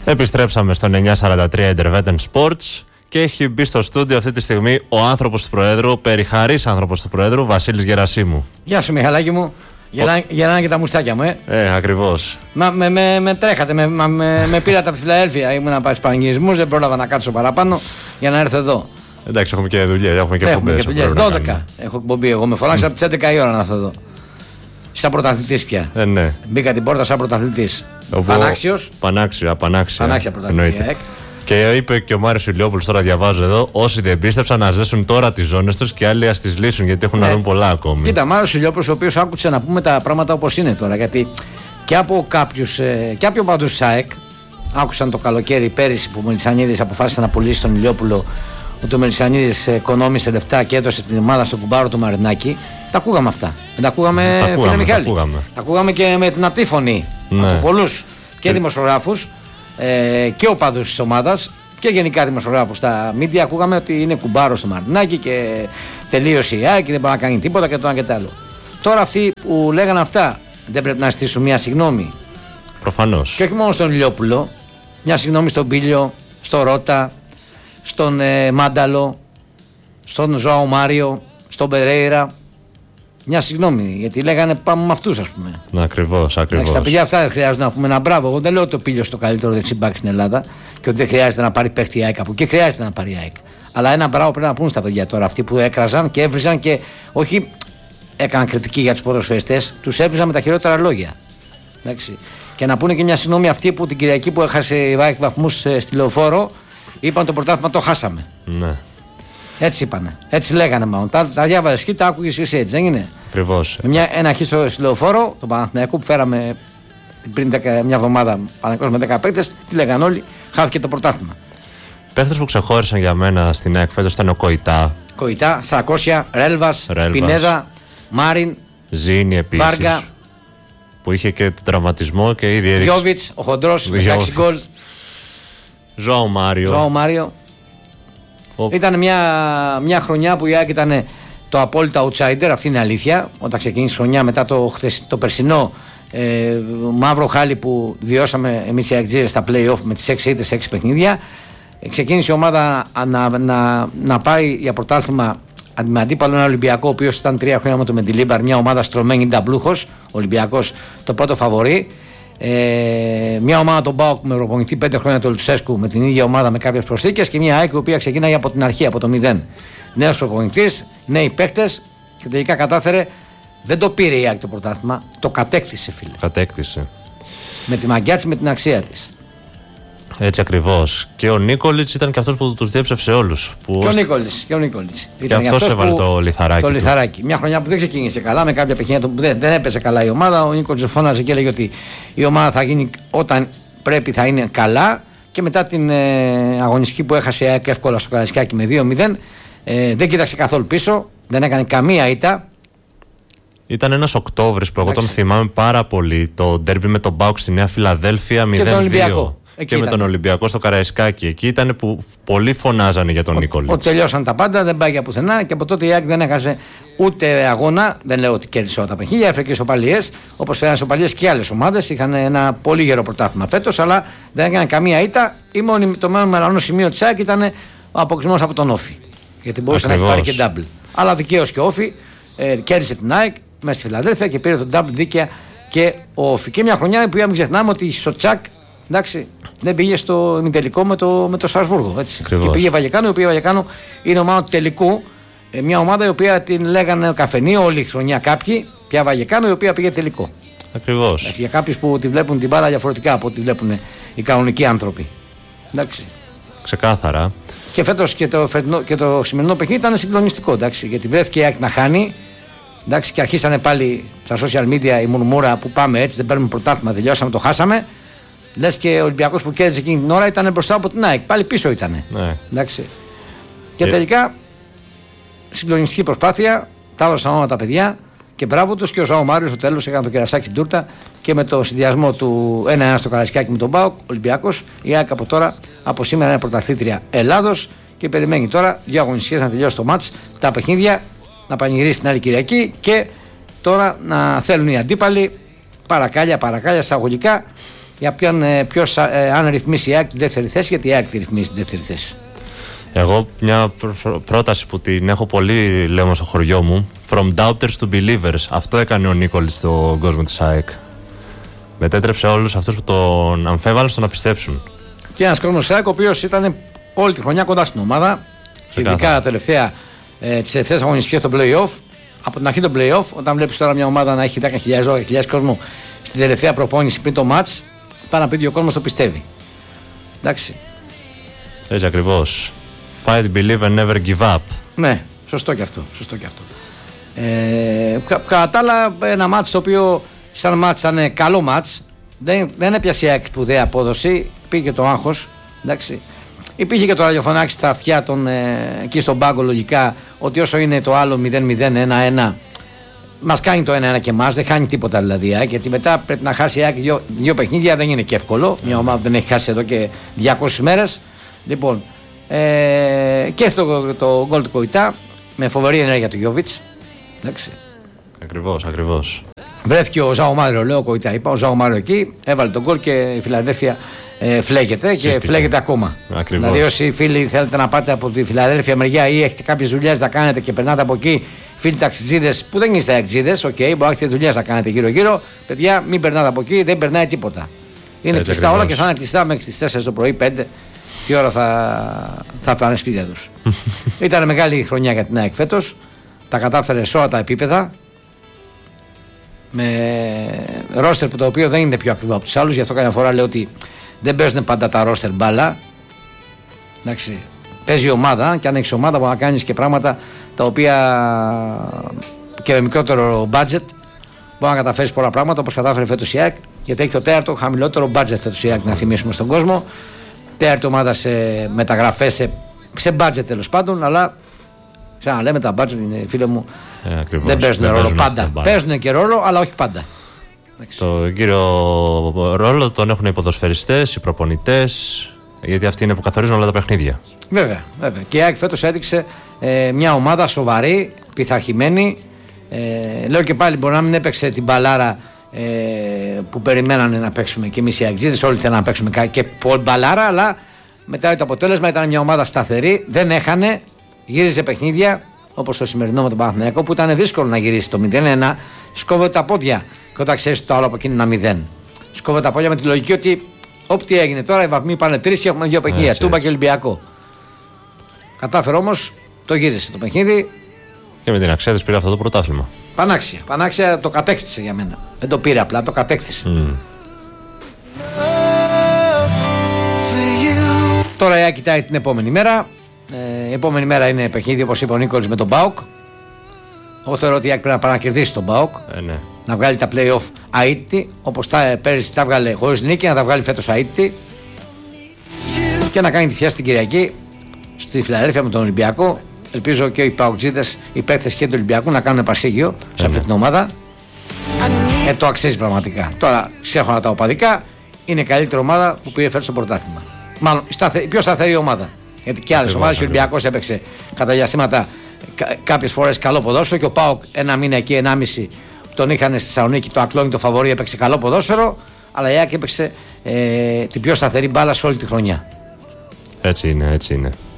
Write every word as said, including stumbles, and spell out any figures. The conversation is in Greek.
Επιστρέψαμε στον εννιακόσια σαράντα τρία Intervetten Sports και έχει μπει στο στούντιο αυτή τη στιγμή ο άνθρωπος του Προέδρου, ο περιχαρής άνθρωπος του Προέδρου, Βασίλης Γερασίμου. Γεια σου, Μιχαλάκη μου. Γελάνε, γελάνε και τα μουστάκια μου, ε. Ε, ακριβώς. Μα με, με, με τρέχατε, με, με, με, με πήρατε από τη Φιλαδέλφια. Ήμουν να πάει στους πανηγυρισμούς, δεν πρόλαβα να κάτσω παραπάνω για να έρθω εδώ. Εντάξει, έχουμε και δουλειές, έχουμε και εκπομπές. Έχουμε και δουλειές. δώδεκα έχω εκπομπή εγώ. Με φωνάξα από τις έντεκα η ώρα να έρθω εδώ. Σαν πρωταθλητής πια. Ε, ναι. Μπήκα την πόρτα σαν πρωταθλητής. Οπό... Πανάξιος. Πανάξιο, απανάξια. Πανάξια πρωταθλητή. Και είπε και ο Μάριος Ηλιόπουλος, τώρα διαβάζω εδώ, όσοι δεν πίστεψαν να ζέσουν τώρα τις ζώνες τους και άλλοι ας τις λύσουν, γιατί έχουν ναι. να δουν πολλά ακόμη. Κοίτα, Μάριος Ηλιόπουλος, ο οποίος άκουσε να πούμε τα πράγματα όπως είναι τώρα. Γιατί και από κάποιους, και από παντούς ΣΑΕΚ, άκουσαν το καλοκαίρι πέρυσι που ο Μελισσανίδης αποφάσισε να πουλήσει τον Ηλιόπουλο, ότι ο Μελισσανίδης οικονόμησε λεφτά και έδωσε την ομάδα στον κουμπάρο του Μαρινάκη. Τα ακούγαμε αυτά. Δεν τα ακούγαμε, τα φίλε Μιχάλη. Τα ακούγαμε. τα ακούγαμε και με την απτή φωνή ναι. από πολλούς και δημοσιογράφους. Ε, και ο πάντως της ομάδας και γενικά δημοσιογράφους στα μίντια ακούγαμε ότι είναι κουμπάρο στο Μαρτινάκι και τελείωσε η ΑΕΚ και δεν μπορεί να κάνει τίποτα και το ένα και το άλλο. Τώρα αυτοί που λέγανε αυτά δεν πρέπει να στήσουν μια συγγνώμη? Προφανώς. Και όχι μόνο στον Ηλιόπουλο, μια συγγνώμη στον Πίλιο, στον Ρώτα, στον ε, Μάνταλο, στον Ζωάο Μάριο, στον Περέιρα. Μια συγγνώμη, γιατί λέγανε πάμε με αυτούς, ας πούμε. Ακριβώς, ακριβώς. Τα παιδιά αυτά δεν χρειάζεται να πούμε ένα μπράβο. Εγώ δεν λέω ότι ο Πίλιος είναι το καλύτερο δεξιμπάκ στην Ελλάδα και ότι δεν χρειάζεται να πάρει παίχτη η ΑΕΚ από εκεί. Χρειάζεται να πάρει η ΑΕΚ. Αλλά ένα μπράβο πρέπει να πούνε στα παιδιά τώρα. Αυτοί που έκραζαν και έβριζαν και όχι έκαναν κριτική για τους ποδοσφαιριστές, τους έβριζαν με τα χειρότερα λόγια. Εντάξει. Και να πούνε και μια συγγνώμη αυτοί που την Κυριακή που έχασε η ΑΕΚ βαθμούς στη Λεωφόρο είπαν το πρωτάθλημα το χάσαμε. Ναι. Έτσι είπανε. Έτσι λέγανε μάλλον. Τα, τα διάβαζες και τα άκουγες εσύ, έτσι δεν είναι? Ακριβώς. Μια, ένα χ στο Λεωφόρο, τον Παναθηναϊκό που φέραμε πριν δεκα, μια εβδομάδα Παναθηναϊκός με δέκα παίκτες, τι λέγανε όλοι, χάθηκε το πρωτάθλημα. Παίκτες που ξεχώρισαν για μένα στην ΑΕΚ φέτος ήταν ο Κοϊτά. Κοϊτά, Στρακόσια, Ρέλβας, Πινέδα, Μάριν, Ζήνη επίσης. Βάργα, που είχε και τον τραυματισμό και ήδη έδειξε. Γιόβιτς, ο χοντρός, δεκαέξι γκολ. Ζωάο Μάριο. Ζωάο Μάριο. Ο... Ήταν μια, μια χρονιά που η ΑΕΚ ήταν το απόλυτα outsider, αυτή είναι αλήθεια. Όταν ξεκίνησε η χρονιά μετά το, χθες, το περσινό ε, μαύρο χάλι που βιώσαμε εμείς οι ΑΕΚΤΖΙΡΕΣ στα play-off με τις έξι ήττες σε έξι παιχνίδια, ε, ξεκίνησε η ομάδα να, να, να πάει για πρωτάθλημα με αντίπαλο ένα Ολυμπιακό, ο οποίος ήταν τρία χρόνια με το Μεντιλίμπαρ, μια ομάδα στρωμένη νταμπλούχος, ο Ολυμπιακός το πρώτο φαβορί. Ε, μια ομάδα τον ΠΑΟΚ με προπονητή πέντε χρόνια του Λουτσέσκου με την ίδια ομάδα με κάποιες προσθήκες και μια ΑΕΚ η οποία ξεκίναγε από την αρχή, από το μηδέν. Νέος προπονητής, νέοι παίκτες και τελικά κατάφερε. Δεν το πήρε η ΑΕΚ το πρωτάθλημα, το κατέκτησε, φίλε. Κατέκτησε. Με τη μαγκιά της, με την αξία της. Έτσι ακριβώς. Και ο Νίκολιτς ήταν και αυτός που τους διέψευσε όλους. Που... Και ο Νίκολιτς. Και, ο Νίκολιτς. και αυτός έβαλε το λιθαράκι. Το λιθαράκι. Μια χρονιά που δεν ξεκίνησε καλά, με κάποια παιχνίδια που δεν, δεν έπαιζε καλά η ομάδα. Ο Νίκολιτς φώναζε και έλεγε ότι η ομάδα θα γίνει όταν πρέπει, θα είναι καλά. Και μετά την ε, αγωνιστική που έχασε η ΑΕΚ εύκολα στο Καραϊσκάκι με δύο μηδέν, ε, δεν κοίταξε καθόλου πίσω, δεν έκανε καμία ήττα. Ήταν ένας Οκτώβρης που εγώ τον θυμάμαι πάρα πολύ. Το ντέρμπι με τον ΠΑΟΚ στη Νέα Φιλαδέλφια μηδέν δύο. Εκεί και ήταν. Με τον Ολυμπιακό στο Καραϊσκάκι. Εκεί ήταν που πολλοί φωνάζανε για τον Νίκολιτς. Ότι τελειώσαν τα πάντα, δεν πάει για πουθενά και από τότε η ΑΕΚ δεν έχασε ούτε αγώνα. Δεν λέω ότι κέρδισε όλα τα παιχνίδια, έφερε και ισοπαλίες. Όπως φέρανε ισοπαλίες και άλλες ομάδες. Είχαν ένα πολύ γερό πρωτάθλημα φέτος, αλλά δεν έκανε καμία ήττα. Ή μόνο το μόνο μελανό σημείο της ΑΕΚ ήταν ο αποκλεισμός από τον Όφη. Γιατί μπορούσε Ακριβώς. να έχει πάρει και double. Αλλά δικαίως και ο Όφη ε, κέρδισε την ΑΕΚ μέσα στη Φιλαδέλφια και πήρε τον double δίκαια και ο Όφη. Και μια χρονιά που μην ξεχνάμε ότι στο Τσακ. Εντάξει, δεν πήγε στο ημιτελικό με το, με το Σαρσβούργο. Έτσι. Και πήγε Βαγεκάνο, η οποία Βαγεκάνο είναι ομάδα του τελικού. Ε, μια ομάδα η οποία την λέγανε καφενή όλη η χρονιά κάποιοι. Πια Βαγεκάνο, η οποία πήγε τελικό. Ακριβώς. Για κάποιους που τη βλέπουν την μπάλα διαφορετικά από ό,τι βλέπουν οι κανονικοί άνθρωποι. Εντάξει. Ξεκάθαρα. Και φέτος και το, φετινό, και το σημερινό παιχνίδι ήταν συγκλονιστικό. Εντάξει, γιατί βρέθηκε η ΑΕΚ να χάνει. Εντάξει, και αρχίσανε πάλι στα social media η μουρμούρα που πάμε έτσι, δεν παίρνουμε πρωτάθλημα, τελειώσαμε, το χάσαμε. Λες και ο Ολυμπιακός που κέρδισε εκείνη την ώρα ήταν μπροστά από την ΑΕΚ. Πάλι πίσω ήταν. Ναι. Εντάξει. Και yeah. τελικά συγκλονιστική προσπάθεια. Τα έδωσαν όλα τα παιδιά και μπράβο τους. Και ο Ζωάο Μάριος στο τέλος έκανε το κερασάκι στην τούρτα και με το συνδυασμό του ένα ένα στο Καραϊσκάκι με τον ΠΑΟΚ, Ολυμπιακός, η ΑΕΚ από τώρα, από σήμερα είναι πρωταθλήτρια Ελλάδος και περιμένει τώρα δύο αγωνιστικές να τελειώσει το μάτς, τα παιχνίδια να πανηγυρίσει την άλλη Κυριακή και τώρα να θέλουν οι αντίπαλοι παρακάλια, παρακάλια, εισαγωγικά. για ποιον, ποιος, ε, αν ρυθμίσει η ΑΕΚ τη δεύτερη θέση, γιατί η ΑΕΚ τη ρυθμίσει τη δεύτερη θέση. Εγώ μια πρόταση που την έχω πολύ, λέμε στο χωριό μου, from doubters to believers. Αυτό έκανε ο Νίκολης στον κόσμο της ΑΕΚ. Μετέτρεψε όλους αυτούς που τον αμφέβαλαν στο να πιστέψουν. Και ένας κόσμος της ΑΕΚ ο οποίος ήταν όλη τη χρονιά κοντά στην ομάδα, ειδικά τα τελευταία, ε, τις τελευταίες αγωνιστικές στο play-off. Από την αρχή των play-off, όταν βλέπεις τώρα μια ομάδα να έχει δέκα χιλιάδες δώδεκα χιλιάδες κόσμο στην τελευταία προπόνηση πριν το match, πάνω να πει ότι ο κόσμος το πιστεύει. Εντάξει. Έτσι ακριβώς. Fight, believe and never give up. Ναι, σωστό και αυτό. Σωστό και αυτό. Ε, κα, κατά τα άλλα, ένα μάτς το οποίο σαν μάτς ήταν καλό μάτς. Δεν, δεν έπιασε η ΑΕΚ σπουδαία απόδοση. Πήγε το άγχος. Εντάξει. Υπήρχε και το ραδιοφωνάκι στα αυτιά των, ε, εκεί στον πάγκο λογικά ότι όσο είναι το άλλο μηδέν μηδέν ένα ένα, μας κάνει το ένα ένα και εμάς, δεν χάνει τίποτα δηλαδή. Γιατί μετά πρέπει να χάσει η ΑΕΚ δύο, δύο παιχνίδια, δεν είναι και εύκολο. Μια ομάδα δεν έχει χάσει εδώ και διακόσιες μέρες. Λοιπόν, ε, και το, το γκολ του Κοϊτά με φοβερή ενέργεια του Γιώβιτς. Εντάξει. Ακριβώς, ακριβώς. Βρέθηκε ο Ζάο Μάριο, λέω Κοϊτά. Είπα ο Ζάο Μάριο εκεί, έβαλε τον γκολ και η Φιλαδέλφια ε, φλέγεται και Σύστηκε. φλέγεται ακόμα. Ακριβώς. Δηλαδή, όσοι φίλοι θέλετε να πάτε από τη Φιλαδέλφια μεριά ή έχετε κάποιες δουλειές να κάνετε και περνάτε από εκεί, φίλοι ταξιτζίδες που δεν είστε ταξιτζίδες, οκ, okay, μπορεί να έχετε δουλειές να κάνετε γύρω-γύρω. Παιδιά, μην περνάτε από εκεί, δεν περνάει τίποτα. Είναι Έτσι κλειστά ακριβώς. όλα και θα είναι κλειστά μέχρι τις τέσσερις το πρωί, πέντε. Τι ώρα θα, θα πάνε σπίτια τους. Ήταν μεγάλη χρονιά για την ΑΕΚ φέτος. Τα κατάφερε σε όλα τα επίπεδα. Με ρόστερ που το οποίο δεν είναι πιο ακριβό από τους άλλους. Γι' αυτό καμιά φορά λέω ότι δεν παίζουν πάντα τα ρόστερ μπάλα. Εντάξει. Παίζει η ομάδα και αν έχεις ομάδα μπορεί να κάνεις και πράγματα τα οποία και με μικρότερο budget μπορεί να καταφέρεις πολλά πράγματα όπως κατάφερε φέτος η ΑΕΚ. Γιατί έχει το τέταρτο χαμηλότερο budget φέτος η ΑΕΚ, να θυμίσουμε στον κόσμο. Τέταρτη ομάδα σε μεταγραφές, σε, σε budget τέλος πάντων, αλλά ξαναλέμε τα budget είναι, φίλε μου, ε, ακριβώς, δεν παίζουν δεν ρόλο παίζουν πάντα. Παίζουν και ρόλο, αλλά όχι πάντα. Το κύριο ρόλο τον έχουν οι ποδοσφαιριστές, οι προπονητές, γιατί αυτοί είναι που καθορίζουν όλα τα παιχνίδια. Βέβαια, βέβαια. Και η ΑΕΚ φέτος έδειξε ε, μια ομάδα σοβαρή, πειθαρχημένη. Ε, λέω και πάλι, μπορεί να μην έπαιξε την μπαλάρα ε, που περιμένανε να παίξουμε και εμείς οι Αιγτζίδες, όλοι θέλουν να παίξουμε και πολύ μπαλάρα, αλλά μετά το αποτέλεσμα ήταν μια ομάδα σταθερή, δεν έχανε, γύριζε παιχνίδια όπως το σημερινό με τον Παναθηναϊκό που ήταν δύσκολο να γυρίσει το μηδέν ένα, σκόβεται τα πόδια και όταν ξέρεις το άλλο από εκείνο ένα μηδέν. Σκόβεται τα πόδια με τη λογική ότι ό,τι έγινε τώρα, οι βαθμοί πάνε τρεις και έχουμε δύο παιχνίδια, Τούμπα και Ολυμπιακό. Κατάφερε όμως, το γύρισε το παιχνίδι. Και με την αξία της πήρε αυτό το πρωτάθλημα. Πανάξια. Πανάξια το κατέκτησε για μένα. Δεν το πήρε απλά, το κατέκτησε. Mm. Τώρα η ΑΕΚ κοιτάει την επόμενη μέρα. Ε, η επόμενη μέρα είναι παιχνίδι όπως είπε ο Νίκολης με τον ΠΑΟΚ. Εγώ θεωρώ ότι η ΑΕΚ πρέπει να παρακερδίσει τον ΠΑΟΚ. Ε, ναι. Να βγάλει τα play-off αίτητη. Όπως τα, πέρυσι τα βγάλε χωρίς νίκη, να τα βγάλει φέτος αίτητη. Και να κάνει τη θεία στην Κυριακή στη Φιλαδέλφια με τον Ολυμπιακό. Ελπίζω και οι Παοκτζίδες, οι παίκτες και του Ολυμπιακού να κάνουν επασίγειο σε αυτή την ομάδα. Ε, το αξίζει πραγματικά. Τώρα ξέχωρα τα οπαδικά, είναι η καλύτερη ομάδα που πήρε φέτος το πρωτάθλημα. Μάλλον η, σταθε, η πιο σταθερή ομάδα. Γιατί και άλλες ομάδες, ο Ολυμπιακός έπαιξε κατά διαστήματα κα, κάποιες φορές καλό ποδόσφαιρο και ο ΠΑΟΚ ένα μήνα εκεί, ενάμιση που τον είχαν στη Θεσσαλονίκη, το ακλόνι, το φαβορί, έπαιξε καλό ποδόσφαιρο. Αλλά η ΑΕΚ έπαιξε ε, την πιο σταθερή μπάλα σε όλη τη χρονιά. Έτσι είναι, έτσι είναι.